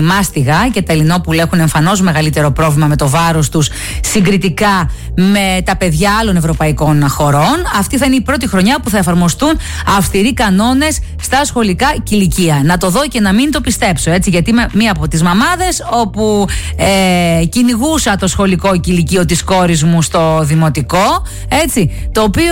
μάστιγα και τα Ελληνόπουλα έχουν εμφανώς μεγαλύτερο πρόβλημα με το βάρος τους συγκριτικά με τα παιδιά άλλων ευρωπαϊκών χωρών. Αυτή θα είναι η πρώτη χρονιά που θα εφαρμοστούν αυστηροί κανόνες στα σχολικά κηλικεία. Να το δω και να μην το πιστέψω, έτσι, γιατί είμαι μία από τις μαμάδες όπου κυνηγούσα το σχολικό κηλικείο της κόρης μου στο δημοτικό, έτσι, το οποίο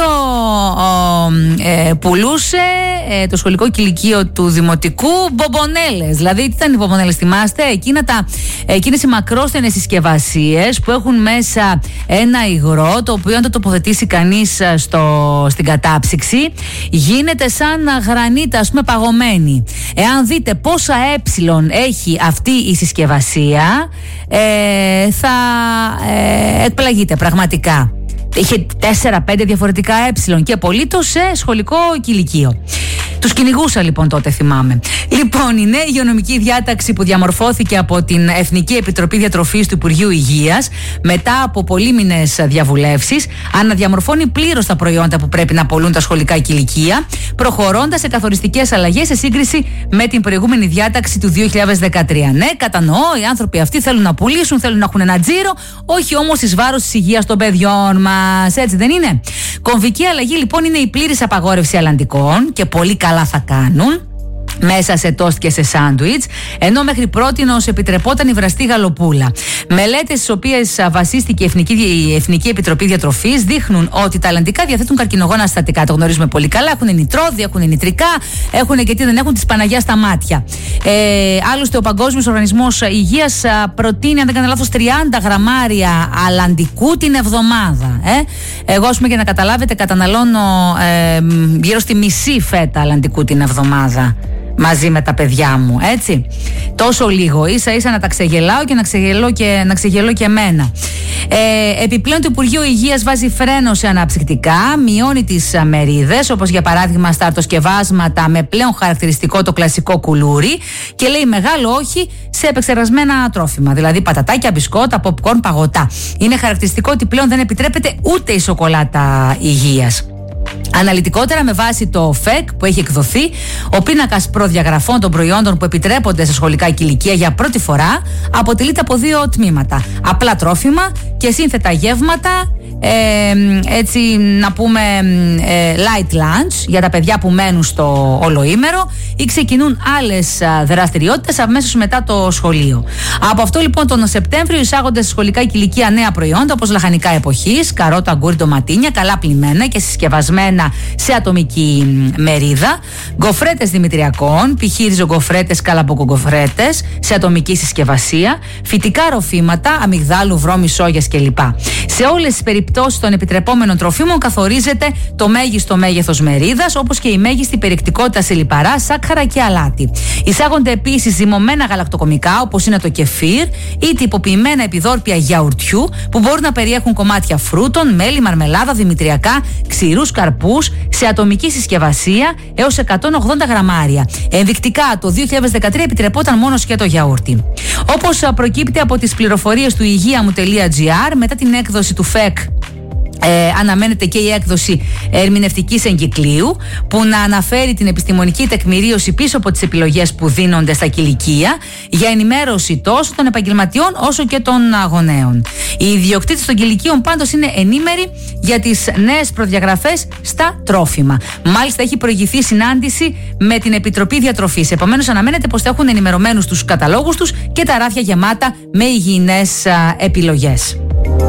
πουλούσε το σχολικό κηλικείο του δημοτικού μπομπονέλες. Δηλαδή, τι ήταν οι μπομπονέλες, θυμάστε? Εκείνες οι μακρόστενες συσκευασίες που έχουν μέσα ένα υγρό, το οποίο αν το τοποθετήσει κανείς στην κατάψυξη γίνεται σαν γρανίτα, ας πούμε, παγωμένη. Εάν δείτε πόσα έχει αυτή η συσκευασία, θα εκπλαγείτε πραγματικά. Είχε 4-5 διαφορετικά και απολύτως σε σχολικό κηλικείο. Τους κυνηγούσα λοιπόν τότε, θυμάμαι. Λοιπόν, η νέα υγειονομική διάταξη που διαμορφώθηκε από την Εθνική Επιτροπή Διατροφής του Υπουργείου Υγείας μετά από πολύμηνες διαβουλεύσεις αναδιαμορφώνει πλήρως τα προϊόντα που πρέπει να πωλούν τα σχολικά κηλικεία, προχωρώντας σε καθοριστικές αλλαγές σε σύγκριση με την προηγούμενη διάταξη του 2013. Ναι, κατανοώ, οι άνθρωποι αυτοί θέλουν να πουλήσουν, θέλουν να έχουν ένα τζίρο, όχι όμως εις βάρος της υγείας των παιδιών μας, έτσι δεν είναι? Κομβική αλλαγή λοιπόν είναι η πλήρης απαγόρευση αλλαντικών, και πολύ καλά θα κάνουν, μέσα σε τόστ και σε σάντουιτς, ενώ μέχρι πρότινος επιτρεπόταν η βραστή γαλοπούλα. Μελέτες στις οποίες βασίστηκε η Εθνική Επιτροπή Διατροφής δείχνουν ότι τα αλλαντικά διαθέτουν καρκινογόνα συστατικά. Το γνωρίζουμε πολύ καλά. Έχουν νητρόδι, έχουν νητρικά, έχουν και τι δεν έχουν, της Παναγιάς στα μάτια. Άλλωστε, ο Παγκόσμιος Οργανισμός Υγείας προτείνει, αν δεν κάνω λάθος, 30 γραμμάρια αλλαντικού την εβδομάδα. Εγώ, ας πούμε, για να καταλάβετε, καταναλώνω γύρω στη μισή φέτα αλλαντικού την εβδομάδα. Μαζί με τα παιδιά μου, έτσι. Τόσο λίγο, ίσα-ίσα να τα ξεγελάω και να ξεγελώ και εμένα. Επιπλέον, το Υπουργείο Υγείας βάζει φρένο σε αναψυκτικά, μειώνει τις μερίδες, όπως για παράδειγμα στα αρτοσκευάσματα με πλέον χαρακτηριστικό το κλασικό κουλούρι, και λέει μεγάλο όχι σε επεξεργασμένα τρόφιμα, δηλαδή πατατάκια, μπισκότα, popcorn, παγωτά. Είναι χαρακτηριστικό ότι πλέον δεν επιτρέπεται ούτε η σοκολάτα υγείας. Αναλυτικότερα, με βάση το ΦΕΚ που έχει εκδοθεί, ο πίνακας προδιαγραφών των προϊόντων που επιτρέπονται σε σχολικά κηλικεία για πρώτη φορά αποτελείται από 2 τμήματα. Απλά τρόφιμα και σύνθετα γεύματα, έτσι να πούμε light lunch για τα παιδιά που μένουν στο ολοήμερο ή ξεκινούν άλλες δραστηριότητες αμέσως μετά το σχολείο. Από αυτό λοιπόν τον Σεπτέμβριο εισάγονται σε σχολικά κηλικεία νέα προϊόντα όπως λαχανικά εποχής, καρότα, αγκούρι, ντοματίνια, καλά πλυμμένα και συσκευασμένα σε ατομική μερίδα, γκοφρέτες δημητριακών, π.χ. ριζογκοφρέτες, καλαμποκογκοφρέτες σε ατομική συσκευασία, φυτικά ροφήματα, αμυγδάλου, βρώμη, σόγιας κλπ. Σε όλες τις περιπτώσεις των επιτρεπόμενων τροφίμων καθορίζεται το μέγιστο μέγεθος μερίδας, όπως και η μέγιστη περιεκτικότητα σε λιπαρά, σάκχαρα και αλάτι. Εισάγονται επίσης ζυμωμένα γαλακτοκομικά, όπως είναι το κεφίρ, ή τυποποιημένα επιδόρπια γιαουρτιού, που μπορούν να περιέχουν κομμάτια φρούτων, μέλι, μαρμελάδα, δημητριακά, ξηρούς καρπούς, σε ατομική συσκευασία έως 180 γραμμάρια. Ενδεικτικά, το 2013 επιτρεπόταν μόνο σκέτο γιαούρτι. Όπως προκύπτει από τις πληροφορίες του υγείαμου.gr, μετά την έκδοση του ΦΕΚ, αναμένεται και η έκδοση ερμηνευτικής εγκυκλίου που να αναφέρει την επιστημονική τεκμηρίωση πίσω από τις επιλογές που δίνονται στα κηλικεία για ενημέρωση τόσο των επαγγελματιών όσο και των γονέων. Οι ιδιοκτήτες των κηλικείων πάντως είναι ενήμεροι για τις νέες προδιαγραφές στα τρόφιμα. Μάλιστα, έχει προηγηθεί συνάντηση με την Επιτροπή Διατροφής. Επομένως, αναμένεται πως θα έχουν ενημερωμένους τους καταλόγους τους και τα ράφια γεμάτα με υγιεινές επιλογές.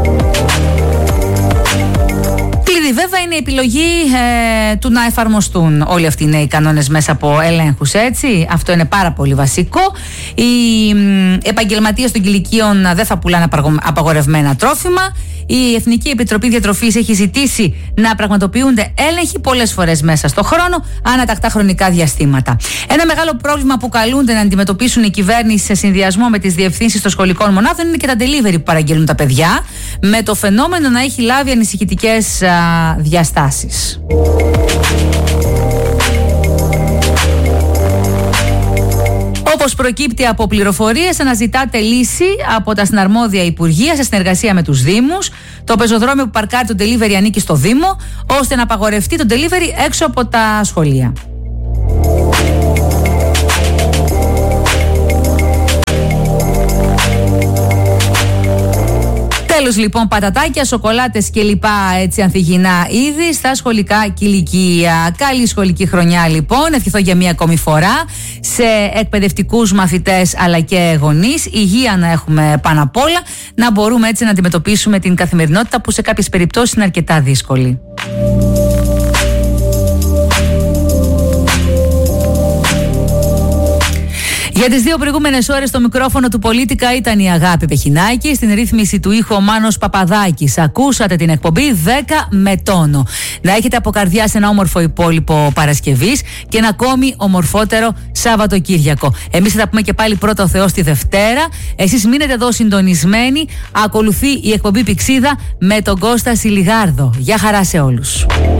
Βέβαια είναι η επιλογή του να εφαρμοστούν όλοι αυτοί οι νέοι κανόνες μέσα από ελέγχους, έτσι. Αυτό είναι πάρα πολύ βασικό. Οι επαγγελματίες των κηλικείων δεν θα πουλάνε απαγορευμένα τρόφιμα. Η Εθνική Επιτροπή Διατροφής έχει ζητήσει να πραγματοποιούνται έλεγχοι πολλές φορές μέσα στο χρόνο, ανατακτά χρονικά διαστήματα. Ένα μεγάλο πρόβλημα που καλούνται να αντιμετωπίσουν οι κυβέρνηση σε συνδυασμό με τις διευθύνσεις των σχολικών μονάδων είναι και τα delivery που παραγγέλνουν τα παιδιά, με το φαινόμενο να έχει λάβει ανησυχητικές διαστάσεις. Όπως προκύπτει από πληροφορίες, αναζητάται λύση από τα συναρμόδια υπουργεία σε συνεργασία με τους Δήμους. Το πεζοδρόμιο που παρκάρει το delivery ανήκει στο Δήμο, ώστε να απαγορευτεί το delivery έξω από τα σχολεία. Όλους λοιπόν πατατάκια, σοκολάτες και λοιπά έτσι ανθυγινά είδη στα σχολικά κηλικία. Καλή σχολική χρονιά λοιπόν, ευχηθώ για μία ακόμη φορά σε εκπαιδευτικούς, μαθητές αλλά και γονείς. Υγεία να έχουμε πάνω απ' όλα, να μπορούμε έτσι να αντιμετωπίσουμε την καθημερινότητα που σε κάποιες περιπτώσεις είναι αρκετά δύσκολη. Για τις 2 προηγούμενες ώρες στο μικρόφωνο του Πολίτικα ήταν η Αγάπη Πεχινάκη, στην ρύθμιση του ήχου ο Μάνος Παπαδάκης. Ακούσατε την εκπομπή 10 με τόνο. Να έχετε από καρδιάς ένα όμορφο υπόλοιπο Παρασκευής και ένα ακόμη ομορφότερο Σαββατοκύριακο. Εμείς θα τα πούμε και πάλι πρώτα ο Θεός τη Δευτέρα. Εσείς μείνετε εδώ συντονισμένοι. Ακολουθεί η εκπομπή Πηξίδα με τον Κώστα Σιλιγάρδο. Γεια χαρά σε όλους.